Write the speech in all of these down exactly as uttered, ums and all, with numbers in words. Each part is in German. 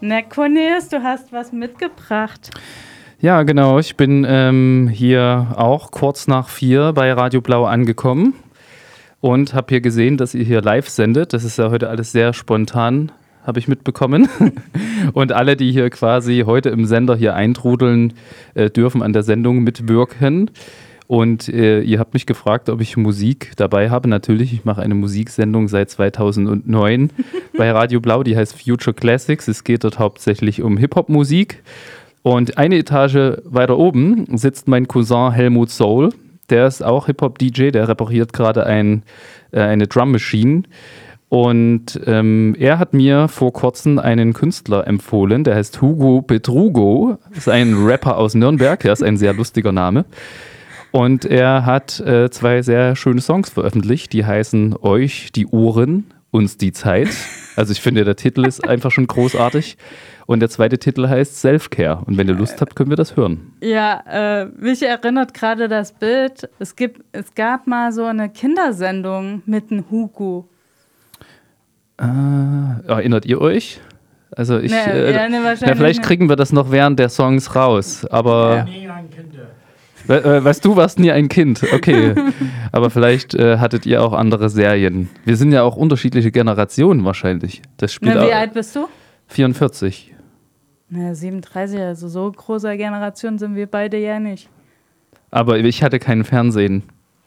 Na, Cornelius, du hast was mitgebracht. Ja, genau. Ich bin ähm, hier auch kurz nach vier bei Radio Blau angekommen und habe hier gesehen, dass ihr hier live sendet. Das ist ja heute alles sehr spontan, habe ich mitbekommen. Und alle, die hier quasi heute im Sender hier eintrudeln, äh, dürfen an der Sendung mitwirken. Und äh, ihr habt mich gefragt, ob ich Musik dabei habe. Natürlich, ich mache eine Musiksendung seit zweitausendneun bei Radio Blau, die heißt Future Classics. Es geht dort hauptsächlich um Hip-Hop-Musik. Und eine Etage weiter oben sitzt mein Cousin Helmut Soul. Der ist auch Hip-Hop-D J, der repariert gerade ein, äh, eine Drum-Machine. Und ähm, er hat mir vor kurzem einen Künstler empfohlen, der heißt Hugo Petrugo. Das ist ein Rapper aus Nürnberg, der ist ein sehr lustiger Name. Und er hat äh, zwei sehr schöne Songs veröffentlicht, die heißen Euch die Uhren, uns die Zeit. Also ich finde, der Titel ist einfach schon großartig. Und der zweite Titel heißt Self-Care. Und wenn ihr Lust habt, können wir das hören. Ja, äh, mich erinnert gerade das Bild. Es gibt, es gab mal so eine Kindersendung mit einem Hugo. Äh, erinnert ihr euch? Also ich, nee, äh, ja, nee, na, vielleicht kriegen wir das noch während der Songs raus. Aber Ja. Nee, ein Kind. We- weißt du, warst nie ein Kind, okay. Aber vielleicht äh, hattet ihr auch andere Serien. Wir sind ja auch unterschiedliche Generationen wahrscheinlich. Das spielt Na, wie auch alt bist du? vierundvierzig. Na, siebenunddreißig, also so großer Generation sind wir beide ja nicht. Aber ich hatte kein Fernsehen.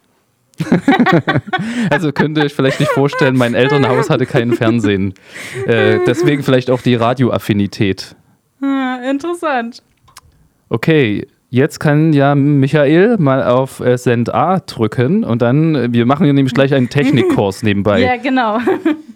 Also könnt ihr euch vielleicht nicht vorstellen, mein Elternhaus hatte kein Fernsehen. Äh, deswegen vielleicht auch die Radioaffinität. Ah, interessant. Okay. Jetzt kann ja Michael mal auf äh, Send A drücken und dann, äh, wir machen hier nämlich gleich einen Technikkurs nebenbei. Ja, genau.